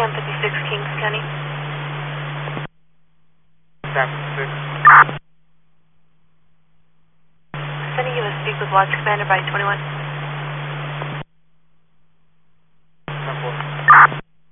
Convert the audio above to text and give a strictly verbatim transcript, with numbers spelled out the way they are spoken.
San fifty-six, Kings County. San fifty-six. Sending you a speak with Watch Commander by twenty-one.